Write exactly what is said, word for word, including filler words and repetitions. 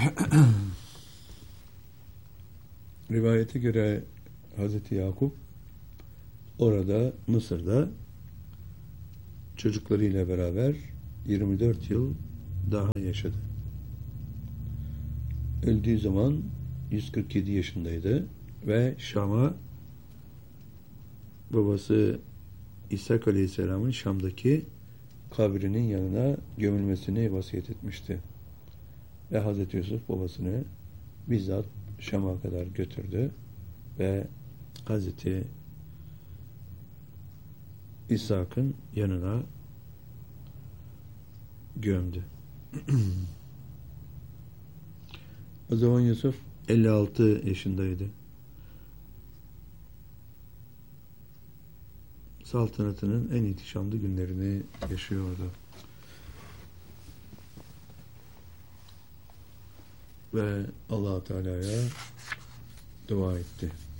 Rivayete göre Hazreti Yakup orada Mısır'da çocuklarıyla beraber yirmi dört yıl daha yaşadı. Öldüğü zaman yüz kırk yedi yaşındaydı ve Şam'a babası İshak Aleyhisselam'ın Şam'daki kabrinin yanına gömülmesini vasiyet etmişti. Ve Hazreti Yusuf babasını bizzat Şam'a kadar götürdü ve Hazreti İshak'ın yanına gömdü. O zaman Yusuf elli altı yaşındaydı. Saltanatının en ihtişamlı günlerini yaşıyordu. Ve Allah-u Teala'ya dua etti.